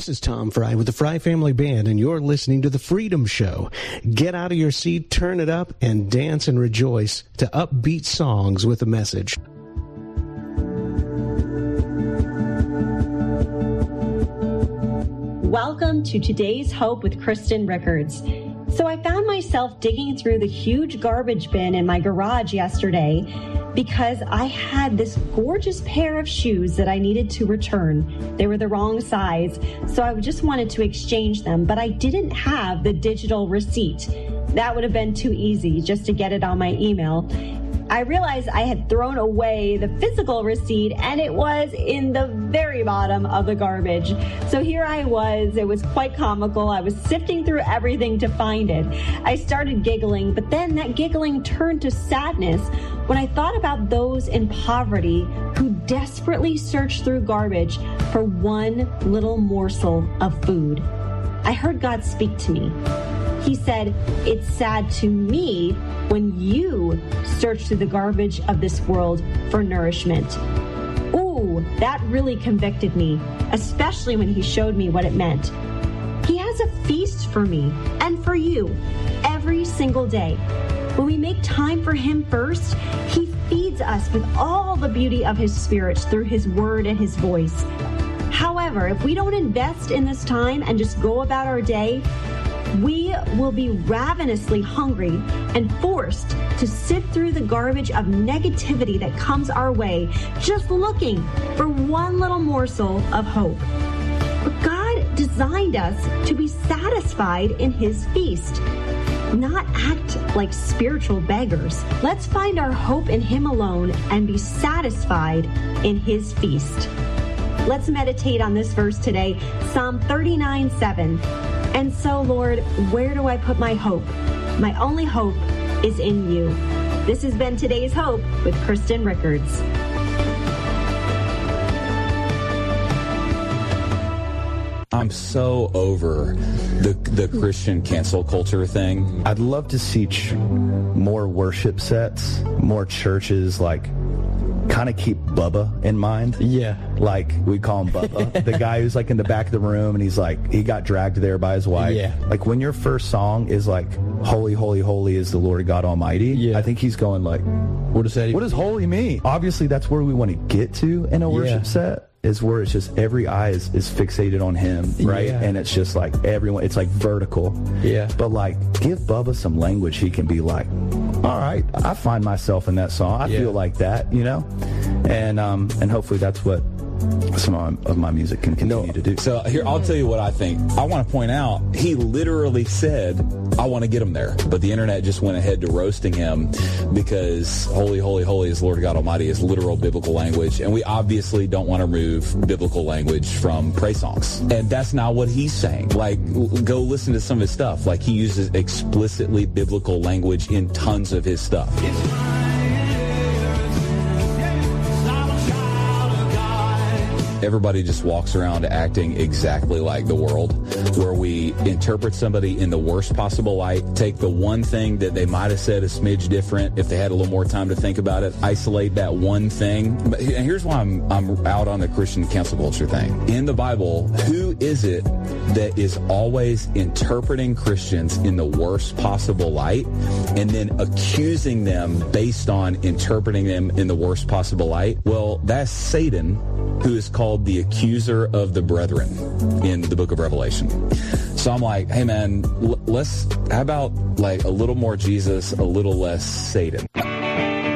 This is Tom Fry with the Fry Family Band, and you're listening to The Freedom Show. Get out of your seat, turn it up, and dance and rejoice to upbeat songs with a message. Welcome to Today's Hope with Kristen Rickards. So I found myself digging through the huge garbage bin in my garage yesterday because I had this gorgeous pair of shoes that I needed to return. They were the wrong size, so I just wanted to exchange them, but I didn't have the digital receipt. That would have been too easy just to get it on my email. I realized I had thrown away the physical receipt and it was in the very bottom of the garbage. So here I was. It was quite comical. I was sifting through everything to find it. I started giggling, but then that giggling turned to sadness when I thought about those in poverty who desperately search through garbage for one little morsel of food. I heard God speak to me. He said, "It's sad to me when you search through the garbage of this world for nourishment." Ooh, that really convicted me, especially when he showed me what it meant. He has a feast for me and for you every single day. When we make time for him first, he feeds us with all the beauty of his spirit through his word and his voice. However, if we don't invest in this time and just go about our day, we will be ravenously hungry and forced to sift through the garbage of negativity that comes our way, just looking for one little morsel of hope. But God designed us to be satisfied in his feast, not act like spiritual beggars. Let's find our hope in him alone and be satisfied in his feast. Let's meditate on this verse today, Psalm 39:7. And so, Lord, where do I put my hope? My only hope is in you. This has been Today's Hope with Kristen Rickards. I'm so over the Christian cancel culture thing. I'd love to see more worship sets, more churches like kind of keep Bubba in mind. Yeah. Like, we call him Bubba. The guy who's like in the back of the room and he's like, he got dragged there by his wife. Yeah. Like, when your first song is like, holy, holy, holy is the Lord God Almighty, yeah. I think he's going like, what does holy mean? Obviously, that's where we want to get to in a worship set, is where it's just every eye is fixated on him, right? Yeah. And it's just like everyone, it's like vertical. Yeah. But like, give Bubba some language he can be like, all right, I find myself in that song. I feel like that, you know? And hopefully that's what some of my music can continue to do. So here, I'll tell you what I think. I want to point out, he literally said, I want to get him there. But the internet just went ahead to roasting him because holy, holy, holy is Lord God Almighty is literal biblical language. And we obviously don't want to remove biblical language from praise songs. And that's not what he's saying. Like, go listen to some of his stuff. Like, he uses explicitly biblical language in tons of his stuff. Everybody just walks around acting exactly like the world, where we interpret somebody in the worst possible light, take the one thing that they might have said a smidge different if they had a little more time to think about it, isolate that one thing. But here's why I'm out on the Christian cancel culture thing. In the Bible, who is it that is always interpreting Christians in the worst possible light and then accusing them based on interpreting them in the worst possible light? Well, that's Satan, who is called the accuser of the brethren in the book of Revelation. So I'm like, hey man, how about like a little more Jesus, a little less Satan?